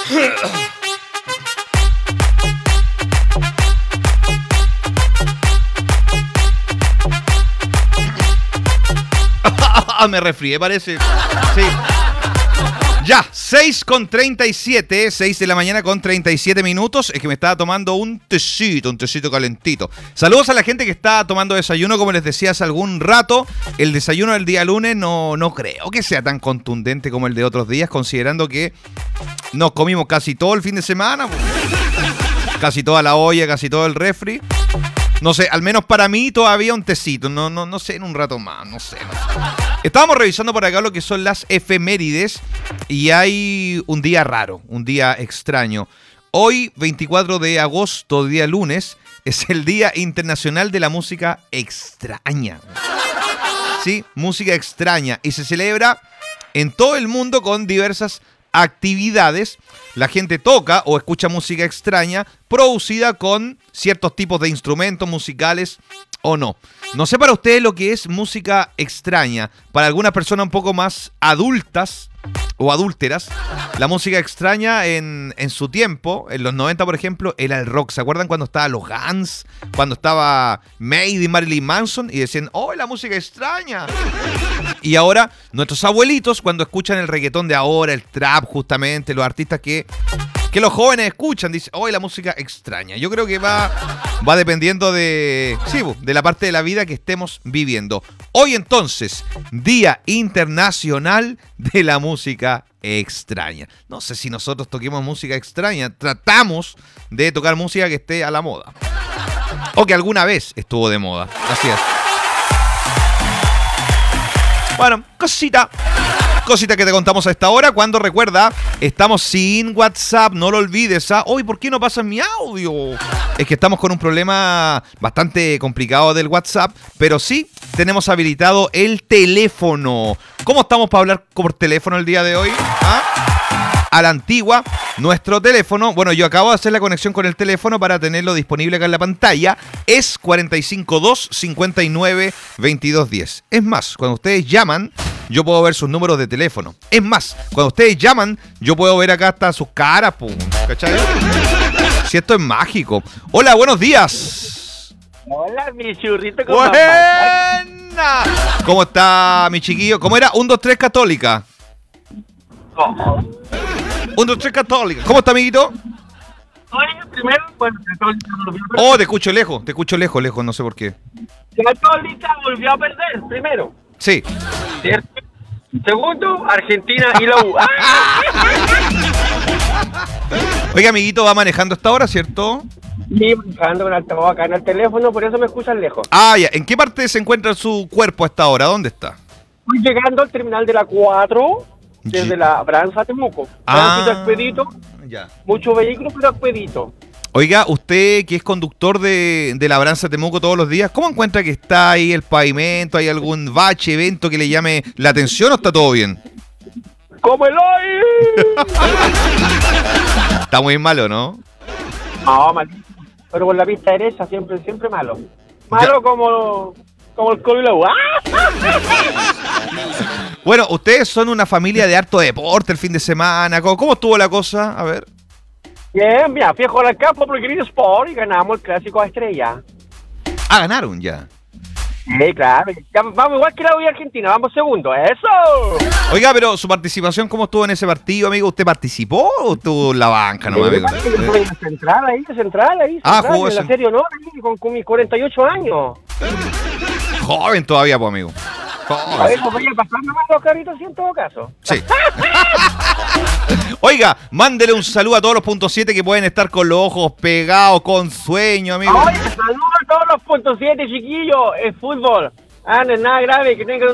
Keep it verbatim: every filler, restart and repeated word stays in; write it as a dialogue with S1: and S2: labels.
S1: Me resfrié, parece. Sí. Ya, seis con treinta y siete, seis de la mañana con treinta y siete minutos. Es que me estaba tomando un tecito, un tecito calentito. Saludos a la gente que está tomando desayuno, como les decía hace algún rato. El desayuno del día lunes no, no creo que sea tan contundente como el de otros días, considerando que nos comimos casi todo el fin de semana. Casi toda la olla, casi todo el refri. No sé, al menos para mí todavía un tecito. No, no, no sé, en un rato más, no sé, no sé. Estábamos revisando por acá lo que son las efemérides y hay un día raro, un día extraño. Hoy, veinticuatro de agosto, día lunes, es el Día Internacional de la Música Extraña. Sí, música extraña. Y se celebra en todo el mundo con diversas actividades. La gente toca o escucha música extraña producida con ciertos tipos de instrumentos musicales o no. No sé para ustedes lo que es música extraña. Para algunas personas un poco más adultas o adúlteras, la música extraña en, en su tiempo, en los noventa por ejemplo, era el rock. ¿Se acuerdan cuando estaba los Guns? Cuando estaba Maid y Marilyn Manson y decían, ¡oh, la música extraña! Y ahora, nuestros abuelitos, cuando escuchan el reggaetón de ahora, el trap justamente, los artistas que, que los jóvenes escuchan, dicen, ¡oh, la música extraña! Yo creo que va, va dependiendo de, sí, de la parte de la vida que estemos viviendo. Hoy entonces, Día Internacional de la Música Extraña. No sé si nosotros toquemos música extraña, tratamos de tocar música que esté a la moda. O que alguna vez estuvo de moda. Así es. Bueno, cosita. Cosita que te contamos a esta hora. Cuando recuerda, estamos sin WhatsApp, no lo olvides. ¿Ah? Hoy, ¿por qué no pasa mi audio? Es que estamos con un problema bastante complicado del WhatsApp, pero sí tenemos habilitado el teléfono. ¿Cómo estamos para hablar por teléfono el día de hoy? ¿Ah? A la antigua, nuestro teléfono, bueno, yo acabo de hacer la conexión con el teléfono para tenerlo disponible acá en la pantalla, es cuatro cinco dos, cinco nueve, veintidós diez. Es más, cuando ustedes llaman, yo puedo ver sus números de teléfono. Es más, cuando ustedes llaman, yo puedo ver acá hasta sus caras, pum, ¿cachai? Si esto es mágico. Hola, buenos días.
S2: Hola, mi churrito. ¿Cómo
S1: ¡Buena! ¿Cómo está, mi chiquillo? ¿Cómo era? un, dos, tres, católica.
S2: Oh.
S1: un, dos, tres, católica. ¿Cómo está, amiguito?
S2: Oye, primero, bueno, Católica volvió a perder.
S1: Oh, te escucho lejos, te escucho lejos, lejos, no sé por qué.
S2: Católica volvió a perder, primero.
S1: Sí.
S2: ¿Cierto? Segundo, Argentina y la U.
S1: Oiga, amiguito, va manejando hasta ahora, ¿cierto?
S2: Sí, manejando con altavoz acá en el teléfono, por eso me escuchan lejos.
S1: Ah, ya. ¿En qué parte se encuentra su cuerpo hasta ahora? ¿Dónde está?
S2: Estoy llegando al terminal de la cuatro, desde
S1: Sí.
S2: la Branza Temuco.
S1: Ah,
S2: Tránsito expedito,
S1: ya.
S2: muchos vehículos, pero expedito.
S1: Oiga, usted que es conductor de, de la Branza Temuco todos los días, ¿cómo encuentra que está ahí el pavimento? ¿Hay algún bache, evento que le llame la atención o está todo bien?
S2: ¡Como el hoy!
S1: Está muy malo, ¿no?
S2: No, malísimo. Pero por la pista derecha siempre, siempre malo. Malo
S1: Ya.
S2: como, como el Colo y la U. ¡Ah!
S1: Bueno, ustedes son una familia de harto deporte el fin de semana. ¿Cómo, cómo estuvo la cosa? A ver.
S2: Bien, mira, fui a jugar al campo por Green Sport y ganamos el clásico a Estrella.
S1: Ah, ganaron ya.
S2: Sí, claro. Ya vamos igual que la U y Argentina, vamos segundo. ¡Eso!
S1: Oiga, pero su participación, ¿cómo estuvo en ese partido, amigo? ¿Usted participó o estuvo en la banca nomás, amigo?
S2: Sí, central ahí, central ahí.
S1: Ah,
S2: central,
S1: jugó
S2: en la
S1: ese-
S2: serie honor ahí, con, con mis cuarenta y ocho años.
S1: Joven todavía, pues, amigo.
S2: A
S1: Joven.
S2: ver, pues voy a pasar nomás los carritos, sí, en todo caso.
S1: Sí. Oiga, mándele un saludo a todos los puntos siete que pueden estar con los ojos pegados, con sueño, amigo.
S2: Oye, saludos a todos los puntos siete, chiquillos. Es fútbol. Ah, no es nada grave, que tengan